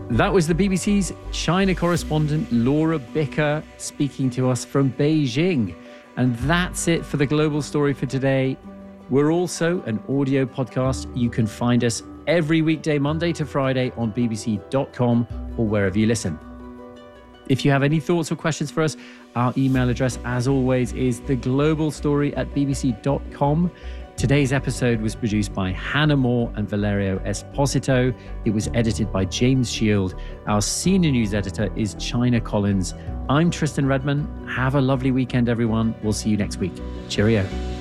That was the BBC's China correspondent Laura Bicker speaking to us from Beijing. And that's it for the Global Story for today. We're also an audio podcast. You can find us every weekday, Monday to Friday on bbc.com or wherever you listen. If you have any thoughts or questions for us, our email address, as always, is theglobalstory@bbc.com. Today's episode was produced by Hannah Moore and Valerio Esposito. It was edited by James Shield. Our senior news editor is China Collins. I'm Tristan Redman. Have a lovely weekend, everyone. We'll see you next week. Cheerio.